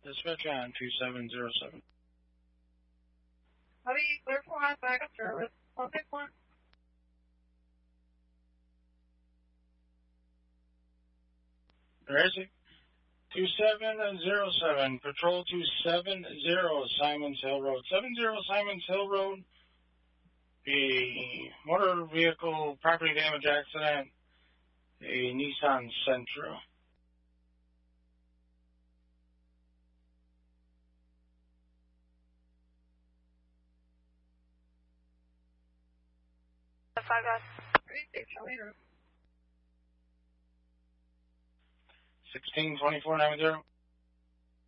Dispatch on 2707. How do you clear for my backup service? I'll pick one. Where is it? 2707, Patrol 270, Simons Hill Road. 70 Simons Hill Road. A motor vehicle property damage accident. A Nissan Sentra. Yes, I got 162490.